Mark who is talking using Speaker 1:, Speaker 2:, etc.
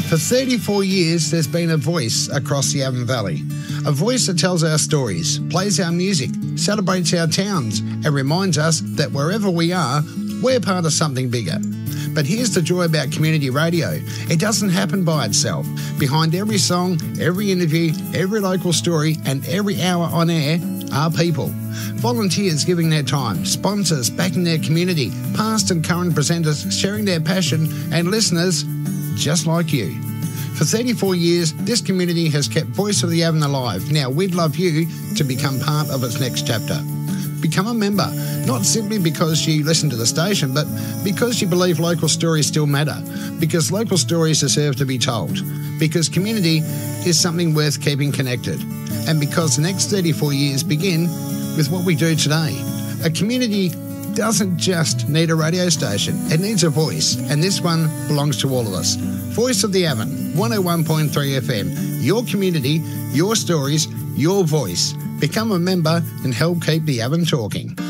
Speaker 1: For 34 years, there's been a voice across the Avon Valley. A voice that tells our stories, plays our music, celebrates our towns, and reminds us that wherever we are, we're part of something bigger. But here's the joy about community radio. It doesn't happen by itself. Behind every song, every interview, every local story, and every hour on air are people. Volunteers giving their time, sponsors backing their community, past and current presenters sharing their passion, and listeners just like you. For 34 years, this community has kept Voice of the Avon alive. Now, we'd love you to become part of its next chapter. Become a member, not simply because you listen to the station, but because you believe local stories still matter, because local stories deserve to be told, because community is something worth keeping connected, and because the next 34 years begin with what we do today. A community doesn't just need a radio station, it needs a voice, and this one belongs to all of us. Voice of the Avon, 101.3 FM, your community, your stories, your voice. Become a member and help keep the Avon talking.